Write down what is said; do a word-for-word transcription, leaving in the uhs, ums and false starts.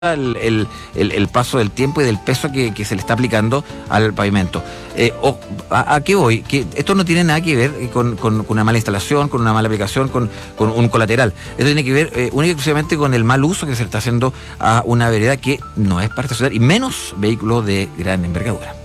El, el, el, el paso del tiempo y del peso que, que se le está aplicando al pavimento. Eh, o, a, ¿A qué voy? Que esto no tiene nada que ver con, con, con una mala instalación, con una mala aplicación, con, con un colateral. Esto tiene que ver eh, únicamente y exclusivamente con el mal uso que se le está haciendo a una vereda que no es para estacionar, y menos vehículos de gran envergadura.